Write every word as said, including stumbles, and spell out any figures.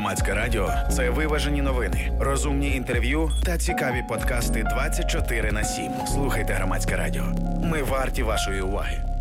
Громадське радіо – це виважені новини, розумні інтерв'ю та цікаві подкасти двадцять чотири на сім. Слухайте Громадське радіо. Ми варті вашої уваги.